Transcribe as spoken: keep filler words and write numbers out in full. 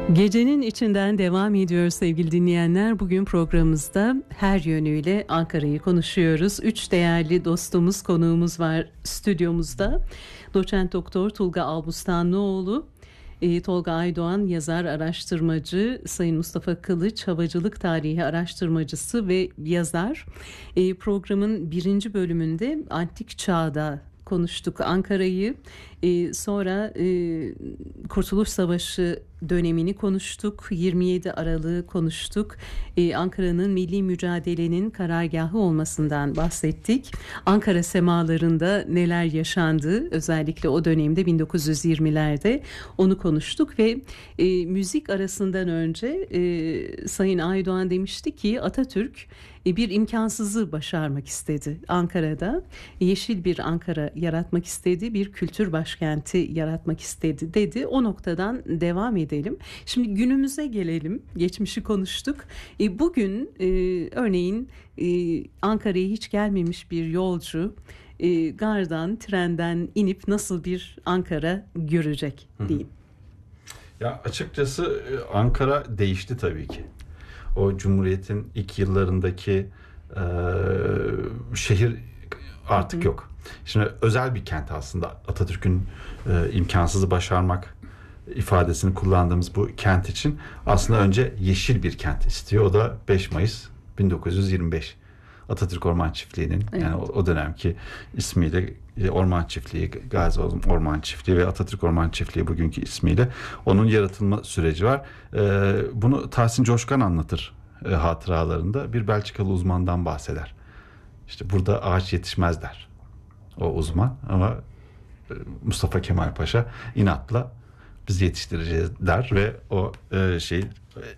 Gecenin içinden devam ediyor sevgili dinleyenler. Bugün programımızda her yönüyle Ankara'yı konuşuyoruz. Üç değerli dostumuz, konuğumuz var stüdyomuzda. Doçent Doktor Tulga Albustanlıoğlu, e, Tolga Aydoğan yazar, araştırmacı, Sayın Mustafa Kılıç havacılık tarihi araştırmacısı ve yazar. E, programın birinci bölümünde antik çağda konuştuk Ankara'yı, ee, sonra e, Kurtuluş Savaşı dönemini konuştuk, yirmi yedi Aralık'ı konuştuk, ee, Ankara'nın milli mücadelenin karargahı olmasından bahsettik. Ankara semalarında neler yaşandı, özellikle o dönemde bin dokuz yüz yirmilerde onu konuştuk ve e, müzik arasından önce e, Sayın Aydoğan demişti ki Atatürk e, bir imkansızı başarmak istedi Ankara'da, yeşil bir Ankara yaratmak istedi, bir kültür başkenti yaratmak istedi dedi. O noktadan devam edelim. Şimdi günümüze gelelim. Geçmişi konuştuk. E, bugün e, örneğin e, Ankara'ya hiç gelmemiş bir yolcu e, gardan, trenden inip nasıl bir Ankara görecek diyeyim. Ya açıkçası Ankara değişti tabii ki. O Cumhuriyet'in ilk yıllarındaki e, şehir artık Hı. yok. Şimdi özel bir kent aslında Atatürk'ün e, imkansızı başarmak ifadesini kullandığımız bu kent için aslında önce yeşil bir kent istiyor. O da beş Mayıs bin dokuz yüz yirmi beş Atatürk Orman Çiftliği'nin evet. yani o, o dönemki ismiyle Orman Çiftliği, Gazi Orman Çiftliği ve Atatürk Orman Çiftliği bugünkü ismiyle onun yaratılma süreci var. Ee, bunu Tahsin Coşkan anlatır e, hatıralarında. Bir Belçikalı uzmandan bahseder. İşte burada ağaç yetişmez der o uzman ama Mustafa Kemal Paşa inatla biz yetiştireceğiz der ve o e, şey